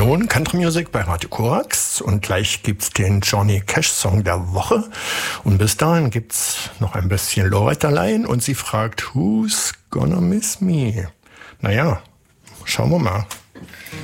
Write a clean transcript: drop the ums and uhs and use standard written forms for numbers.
nun Country Music bei Radio Korax und gleich gibt's den Johnny Cash Song der Woche und bis dahin gibt's noch ein bisschen Loretta Lynn und sie fragt, who's gonna miss me? Naja, schauen wir mal.